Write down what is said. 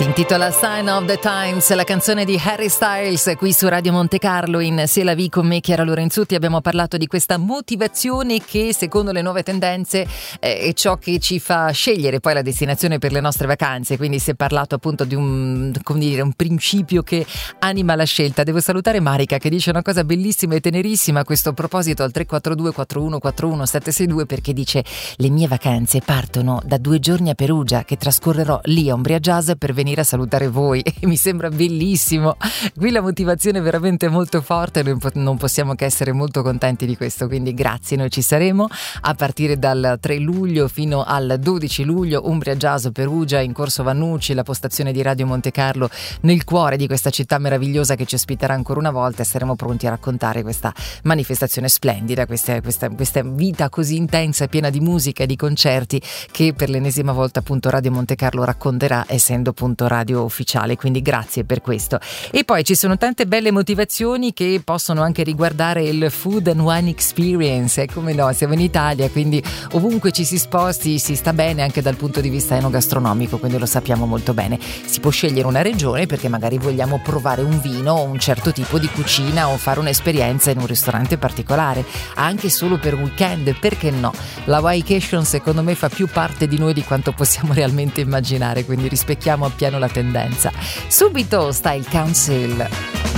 Si intitola Sign of the Times, la canzone di Harry Styles qui su Radio Monte Carlo in C'est la vie con me, Chiara Lorenzutti. Abbiamo parlato di questa motivazione che secondo le nuove tendenze è ciò che ci fa scegliere poi la destinazione per le nostre vacanze, quindi si è parlato appunto di un principio che anima la scelta. Devo salutare Marica che dice una cosa bellissima e tenerissima a questo proposito al 342 4141 762, perché dice: le mie vacanze partono da 2 giorni a Perugia che trascorrerò lì a Umbria Jazz per venire a salutare voi, e mi sembra bellissimo. Qui la motivazione è veramente molto forte e non possiamo che essere molto contenti di questo, quindi grazie. Noi ci saremo a partire dal 3 luglio fino al 12 luglio, Umbria Jazz Perugia in Corso Vannucci, la postazione di Radio Monte Carlo nel cuore di questa città meravigliosa che ci ospiterà ancora una volta, e saremo pronti a raccontare questa manifestazione splendida, questa vita così intensa e piena di musica e di concerti che per l'ennesima volta appunto Radio Monte Carlo racconterà, essendo appunto radio ufficiale, quindi grazie per questo. E poi ci sono tante belle motivazioni che possono anche riguardare il Food and Wine Experience, e come no, siamo in Italia, quindi ovunque ci si sposti si sta bene anche dal punto di vista enogastronomico, quindi lo sappiamo molto bene. Si può scegliere una regione perché magari vogliamo provare un vino o un certo tipo di cucina o fare un'esperienza in un ristorante particolare, anche solo per weekend, perché no? La Whycation secondo me fa più parte di noi di quanto possiamo realmente immaginare, quindi rispecchiamo appieno la tendenza. Subito Style Council.